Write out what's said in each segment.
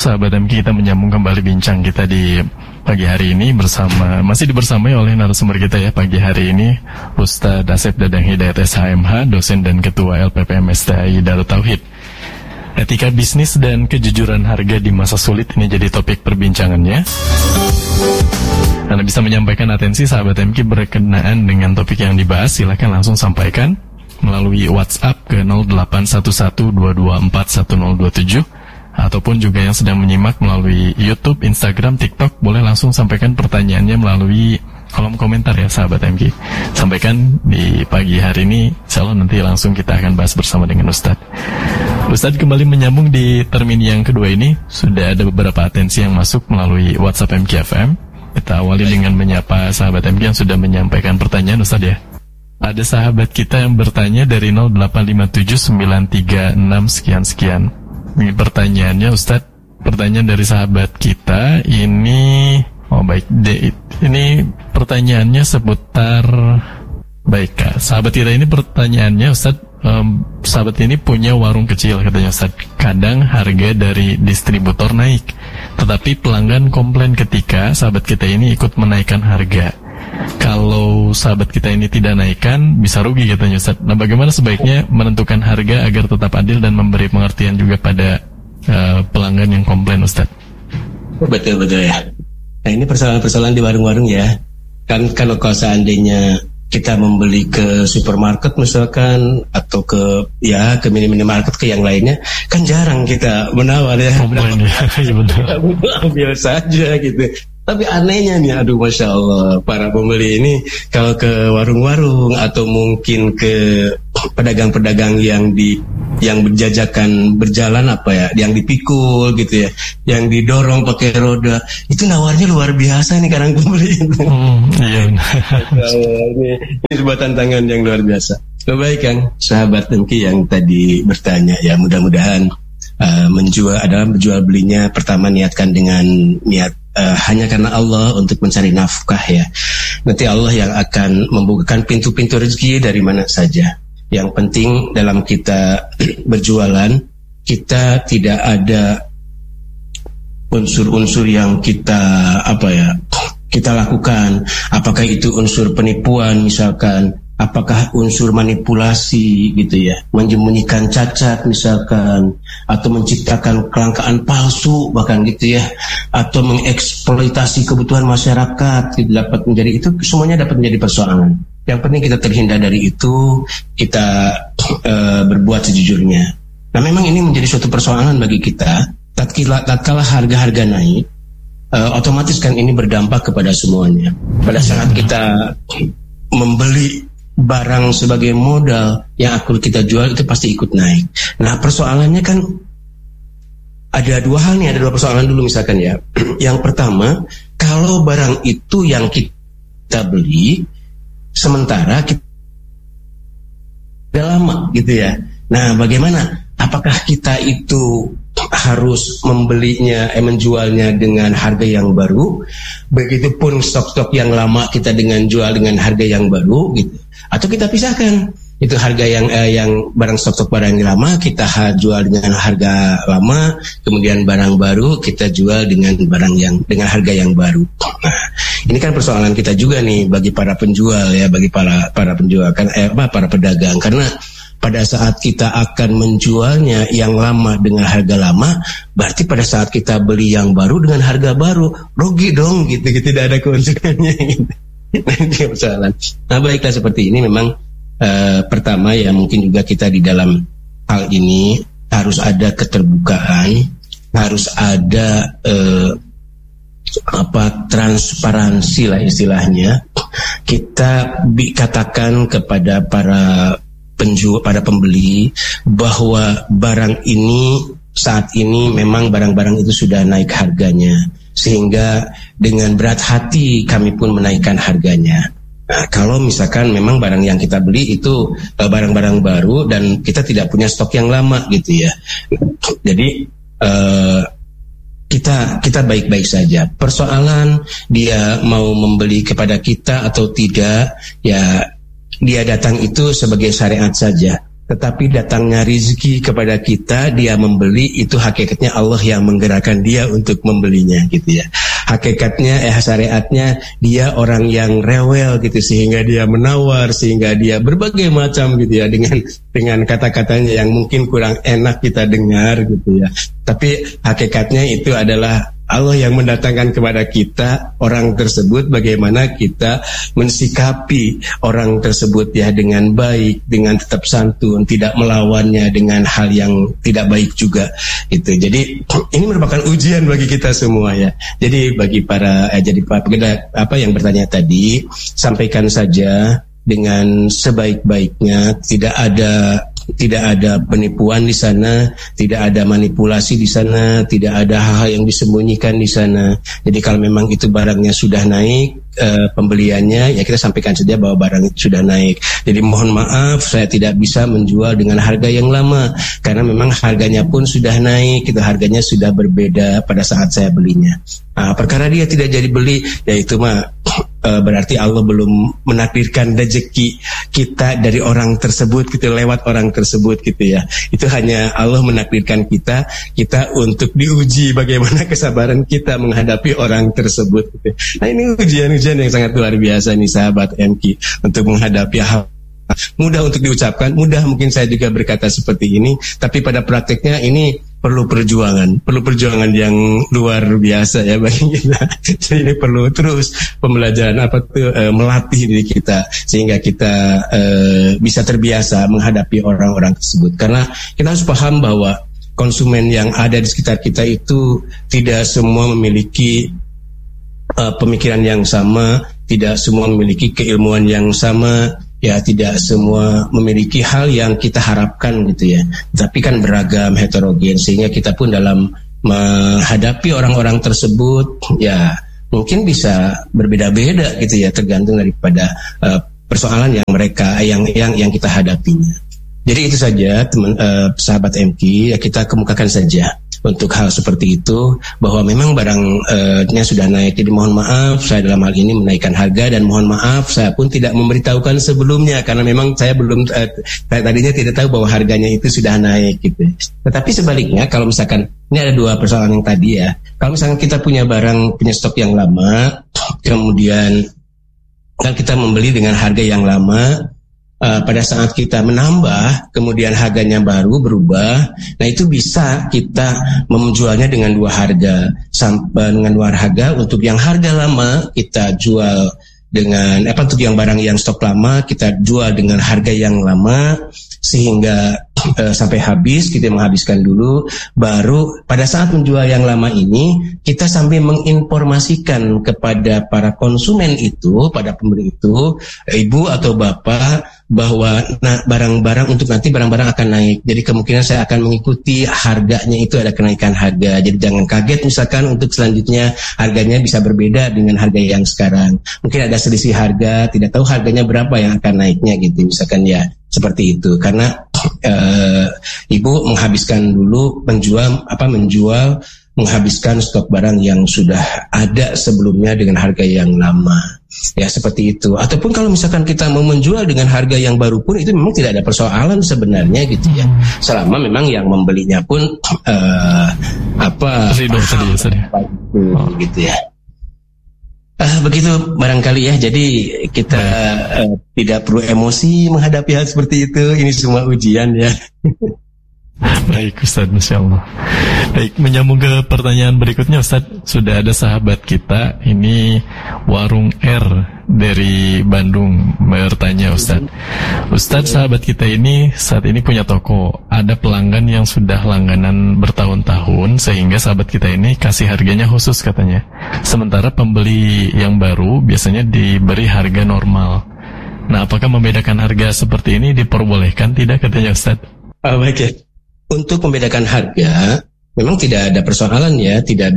sahabat MK, kita menyambung kembali bincang kita di pagi hari ini masih dibersamai oleh narasumber kita ya pagi hari ini, Ustadz Asep Dadang Hidayat SHMH, dosen dan ketua LPPM STI Darut Tauhid. Etika bisnis dan kejujuran harga di masa sulit, ini jadi topik perbincangannya. Anda bisa menyampaikan atensi sahabat MK berkenaan dengan topik yang dibahas, silahkan langsung sampaikan melalui WhatsApp ke 081122411027, ataupun juga yang sedang menyimak melalui YouTube, Instagram, TikTok, boleh langsung sampaikan pertanyaannya melalui kolom komentar ya sahabat MK. Sampaikan di pagi hari ini, insyaallah nanti langsung kita akan bahas bersama dengan Ustadz. Ustadz kembali menyambung di termin yang kedua ini, sudah ada beberapa atensi yang masuk melalui WhatsApp MK FM. Kita awali dengan menyapa sahabat MK yang sudah menyampaikan pertanyaan Ustadz ya. Ada sahabat kita yang bertanya dari 0857936 sekian-sekian. Ini pertanyaannya Ustadz, pertanyaan dari sahabat kita ini, ini pertanyaannya seputar, baik sahabat kita ini pertanyaannya Ustadz, sahabat ini punya warung kecil katanya Ustadz, kadang harga dari distributor naik, tetapi pelanggan komplain ketika sahabat kita ini ikut menaikkan harga. Kalau sahabat kita ini tidak naikkan, bisa rugi katanya Ustaz. Nah, bagaimana sebaiknya menentukan harga agar tetap adil dan memberi pengertian juga pada pelanggan yang komplain Ustaz? Betul ya. Nah, ini persoalan-persoalan di warung-warung ya. Kan kalau seandainya kita membeli ke supermarket misalkan, atau ke minimarket, ke yang lainnya, kan jarang kita menawar ya. Ambil saja gitu. Tapi anehnya nih, Masya Allah, para pembeli ini kalau ke warung-warung atau mungkin ke pedagang-pedagang yang berjajakan berjalan yang dipikul gitu ya, yang didorong pakai roda, itu nawarnya luar biasa nih kadang pembeli itu. Iya. Ini sebuah tantangan yang luar biasa. Baik kan, sahabat Tengki yang tadi bertanya ya, mudah-mudahan menjual belinya pertama niatkan dengan niat hanya karena Allah untuk mencari nafkah ya. Nanti Allah yang akan membukakan pintu-pintu rezeki dari mana saja. Yang penting dalam kita berjualan, kita tidak ada unsur-unsur yang kita lakukan. Apakah itu unsur penipuan misalkan, apakah unsur manipulasi gitu ya, menyembunyikan cacat misalkan, atau menciptakan kelangkaan palsu bahkan gitu ya, atau mengeksploitasi kebutuhan masyarakat gitu, itu semuanya dapat menjadi persoalan. Yang penting kita terhindar dari itu, kita berbuat sejujurnya. Nah, memang ini menjadi suatu persoalan bagi kita. Tatkala harga-harga naik, otomatis kan ini berdampak kepada semuanya. Pada saat kita membeli barang sebagai modal yang akan kita jual, itu pasti ikut naik. Nah, persoalannya kan ada dua hal nih, ada dua persoalan dulu misalkan ya. Yang pertama, kalau barang itu yang kita beli sementara kita udah lama gitu ya. Nah, bagaimana? Apakah kita itu harus menjualnya dengan harga yang baru? Begitupun stok-stok yang lama kita jual dengan harga yang baru gitu. Atau kita pisahkan, itu harga yang barang stok-stok barang yang lama kita jual dengan harga lama, kemudian barang baru kita jual dengan harga yang baru. Nah, ini kan persoalan kita juga nih bagi para penjual ya, bagi para penjual kan para pedagang, karena pada saat kita akan menjualnya yang lama dengan harga lama, berarti pada saat kita beli yang baru dengan harga baru, rugi dong gitu, tidak ada keuntungannya gitu. Nah, itu persoalan. Nah, baiklah, seperti ini memang pertama ya, mungkin juga kita di dalam hal ini harus ada keterbukaan, harus ada transparansi lah istilahnya. Kita katakan kepada para pembeli bahwa barang ini saat ini memang barang-barang itu sudah naik harganya, sehingga dengan berat hati kami pun menaikkan harganya. Nah, kalau misalkan memang barang yang kita beli itu barang-barang baru dan kita tidak punya stok yang lama gitu ya, jadi kita baik-baik saja. Persoalan dia mau membeli kepada kita atau tidak ya, dia datang itu sebagai syariat saja. tetapi datangnya rizki kepada kita, dia membeli, itu hakikatnya Allah yang menggerakkan dia untuk membelinya gitu ya. Hakikatnya syariatnya dia orang yang rewel gitu, sehingga dia menawar, sehingga dia berbagai macam gitu ya, dengan kata-katanya yang mungkin kurang enak kita dengar gitu ya. Tapi hakikatnya itu adalah Allah yang mendatangkan kepada kita orang tersebut, bagaimana kita mensikapi orang tersebut ya dengan baik, dengan tetap santun, tidak melawannya dengan hal yang tidak baik juga itu. Jadi ini merupakan ujian bagi kita semua ya. Jadi bagi para yang bertanya tadi, sampaikan saja dengan sebaik-baiknya, tidak ada penipuan di sana, tidak ada manipulasi di sana, tidak ada hal-hal yang disembunyikan di sana. Jadi kalau memang itu barangnya sudah naik pembeliannya, ya kita sampaikan saja bahwa barang itu sudah naik. Jadi mohon maaf, saya tidak bisa menjual dengan harga yang lama karena memang harganya pun sudah naik, itu harganya sudah berbeda pada saat saya belinya. Perkara dia tidak jadi beli, ya itu mah berarti Allah belum menakdirkan rezeki kita dari orang tersebut gitu, lewat orang tersebut gitu ya. Itu hanya Allah menakdirkan kita untuk diuji bagaimana kesabaran kita menghadapi orang tersebut gitu. Nah ini ujian-ujian yang sangat luar biasa nih sahabat MQ untuk menghadapi hal mudah untuk diucapkan, mudah mungkin saya juga berkata seperti ini, tapi pada prakteknya ini perlu perjuangan yang luar biasa ya bagi kita. Jadi ini perlu terus pembelajaran melatih diri kita sehingga kita bisa terbiasa menghadapi orang-orang tersebut. Karena kita harus paham bahwa konsumen yang ada di sekitar kita itu tidak semua memiliki pemikiran yang sama, tidak semua memiliki keilmuan yang sama, ya tidak semua memiliki hal yang kita harapkan gitu ya. Tapi kan beragam, heterogen, sehingga kita pun dalam menghadapi orang-orang tersebut ya mungkin bisa berbeda-beda gitu ya, tergantung daripada persoalan yang mereka yang kita hadapinya. Jadi itu saja sahabat MQ, ya kita kemukakan saja untuk hal seperti itu, bahwa memang barangnya sudah naik. Jadi mohon maaf saya dalam hal ini menaikkan harga, dan mohon maaf saya pun tidak memberitahukan sebelumnya karena memang saya belum tadinya tidak tahu bahwa harganya itu sudah naik gitu. Tetapi sebaliknya, kalau misalkan ini ada dua persoalan yang tadi ya, kalau misalkan kita punya stok yang lama, kemudian kan kita membeli dengan harga yang lama, pada saat kita menambah, kemudian harganya baru berubah, nah itu bisa kita menjualnya dengan dua harga. Dengan dua harga, untuk yang harga lama kita jual dengan untuk yang barang yang stok lama kita jual dengan harga yang lama, sehingga sampai habis, kita menghabiskan dulu, baru pada saat menjual yang lama ini kita sampai menginformasikan kepada para konsumen itu, pada pembeli itu, ibu atau bapak, bahwa barang-barang untuk nanti barang-barang akan naik. Jadi kemungkinan saya akan mengikuti harganya itu ada kenaikan harga. Jadi jangan kaget misalkan untuk selanjutnya harganya bisa berbeda dengan harga yang sekarang. Mungkin ada selisih harga, tidak tahu harganya berapa yang akan naiknya gitu misalkan ya. Seperti itu. Karena ibu menghabiskan dulu menjual menghabiskan stok barang yang sudah ada sebelumnya dengan harga yang lama. Ya seperti itu. Ataupun kalau misalkan kita mau menjual dengan harga yang baru pun itu memang tidak ada persoalan sebenarnya gitu ya. Selama memang yang membelinya pun gitu ya. Begitu barangkali ya. Jadi kita tidak perlu emosi menghadapi hal seperti itu. Ini semua ujian ya. Baik Ustaz, Masya Allah. Baik, menyambung ke pertanyaan berikutnya Ustaz. Sudah ada sahabat kita, ini Warung R dari Bandung, bertanya Ustaz. Ustaz, sahabat kita ini saat ini punya toko, ada pelanggan yang sudah langganan bertahun-tahun, sehingga sahabat kita ini kasih harganya khusus katanya. Sementara pembeli yang baru biasanya diberi harga normal. Nah, apakah membedakan harga seperti ini diperbolehkan tidak katanya Ustaz? Baik ya. Untuk membedakan harga memang tidak ada persoalan ya, tidak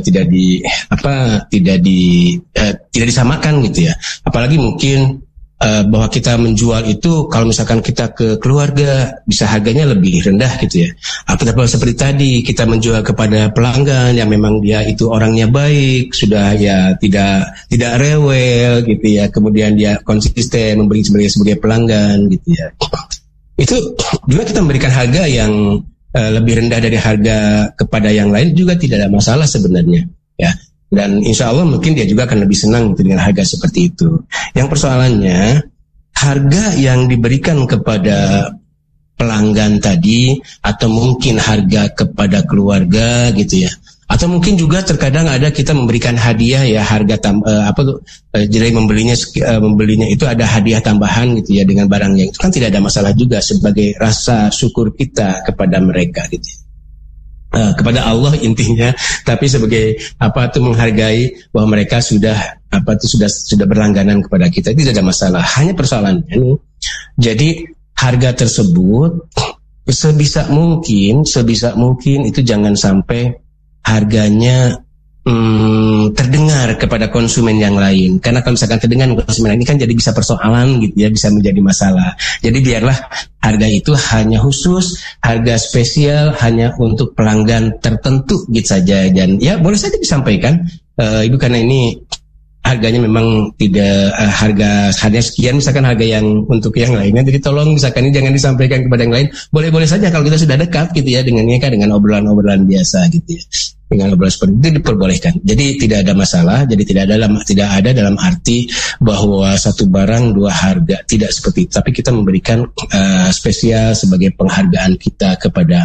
disamakan gitu ya. Apalagi mungkin bahwa kita menjual itu kalau misalkan kita ke keluarga bisa harganya lebih rendah gitu ya. Apalagi seperti tadi kita menjual kepada pelanggan yang memang dia itu orangnya baik, sudah ya tidak rewel gitu ya. Kemudian dia konsisten membeli sebagai pelanggan gitu ya. itu juga kita memberikan harga yang lebih rendah dari harga kepada yang lain juga tidak ada masalah sebenarnya, ya. Dan insya Allah mungkin dia juga akan lebih senang dengan harga seperti itu. Yang persoalannya, harga yang diberikan kepada pelanggan tadi, atau mungkin harga kepada keluarga gitu ya, atau mungkin juga terkadang ada kita memberikan hadiah ya, harga jadi membelinya itu ada hadiah tambahan gitu ya dengan barangnya, itu kan tidak ada masalah juga sebagai rasa syukur kita kepada mereka gitu. Kepada Allah intinya, tapi sebagai menghargai bahwa mereka sudah berlangganan kepada kita, itu tidak ada masalah. Hanya persoalannya nih, jadi harga tersebut sebisa mungkin itu jangan sampai harganya terdengar kepada konsumen yang lain, karena kalau misalkan terdengar konsumen ini kan jadi bisa persoalan gitu ya, bisa menjadi masalah. Jadi biarlah harga itu hanya khusus, harga spesial hanya untuk pelanggan tertentu gitu saja, dan ya boleh saja disampaikan, Ibu, karena ini harganya memang tidak harga sekian, misalkan harga yang untuk yang lainnya, jadi tolong misalkan ini jangan disampaikan kepada yang lain. Boleh saya kalau kita sudah dekat gitu ya dengan mereka, dengan obrolan biasa gitu ya, dengan obrolan seperti itu diperbolehkan. Jadi tidak ada masalah. Jadi tidak ada dalam arti bahwa satu barang dua harga, tidak seperti itu. Tapi kita memberikan spesial sebagai penghargaan kita kepada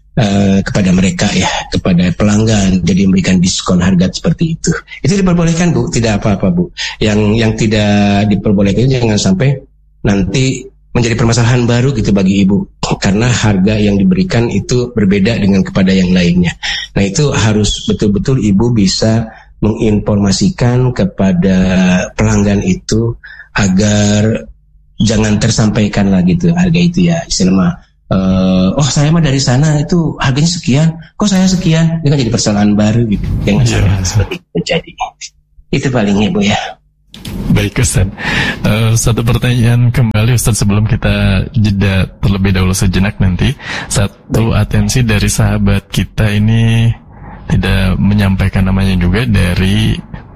mereka ya, kepada pelanggan, jadi memberikan diskon harga seperti itu. Itu diperbolehkan, Bu, tidak apa-apa, Bu. Yang tidak diperbolehkan jangan sampai nanti menjadi permasalahan baru gitu bagi Ibu, karena harga yang diberikan itu berbeda dengan kepada yang lainnya. Nah, itu harus betul-betul Ibu bisa menginformasikan kepada pelanggan itu agar jangan tersampaikan lah gitu harga itu ya, istilahnya saya mah dari sana itu harganya sekian, kok saya sekian, itu kan jadi persoalan baru gitu. Jangan sampai seperti itu terjadi. Itu paling Ibu ya. Baik Ustaz, satu pertanyaan kembali Ustaz sebelum kita jeda terlebih dahulu sejenak nanti. Satu atensi dari sahabat kita ini tidak menyampaikan namanya juga, dari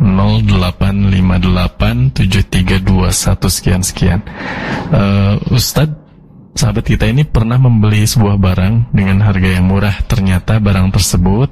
08587321 sekian. Ustaz, sahabat kita ini pernah membeli sebuah barang dengan harga yang murah. Ternyata barang tersebut